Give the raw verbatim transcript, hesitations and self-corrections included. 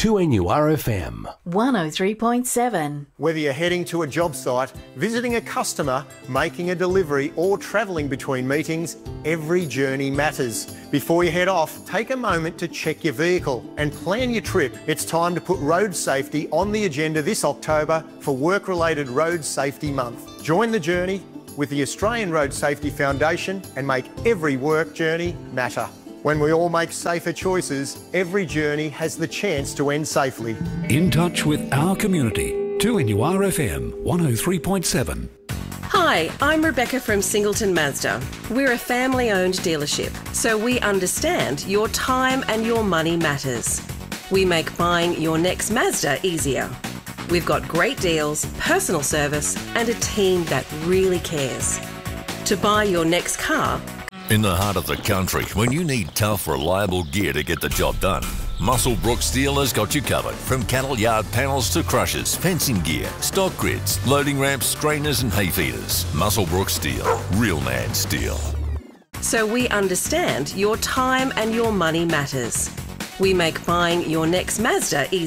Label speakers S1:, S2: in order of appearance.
S1: two N U R F M.
S2: one oh three point seven.
S3: Whether you're heading to a job site, visiting a customer, making a delivery or travelling between meetings, every journey matters. Before you head off, take a moment to check your vehicle and plan your trip. It's time to put road safety on the agenda this October for Work-Related Road Safety Month. Join the journey with the Australian Road Safety Foundation and make every work journey matter. When we all make safer choices, every journey has the chance to end safely.
S4: In touch with our community. two N U R F M one oh three point seven.
S5: Hi, I'm Rebecca from Singleton Mazda. We're a family-owned dealership, so we understand your time and your money matters. We make buying your next Mazda easier. We've got great deals, personal service, and a team that really cares. To buy your next car,
S6: in the heart of the country, when you need tough, reliable gear to get the job done, Muswellbrook Steel has got you covered. From cattle yard panels to crushers, fencing gear, stock grids, loading ramps, strainers and hay feeders. Muswellbrook Steel, real man steel.
S5: so we understand your time and your money matters. We make buying your next Mazda easier.